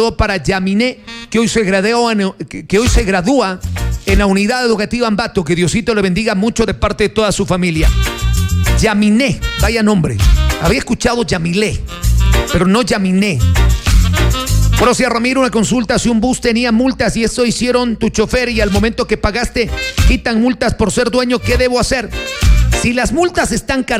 Para Yaminé, que hoy se gradúa en la unidad educativa Ambato. Que Diosito le bendiga mucho de parte de toda su familia. Yaminé, vaya nombre. Había escuchado Yamilé, pero no Yaminé. Procia Ramiro, una consulta. Si un bus tenía multas y eso hicieron tu chofer y al momento que pagaste quitan multas por ser dueño, ¿qué debo hacer? Si las multas están cargadas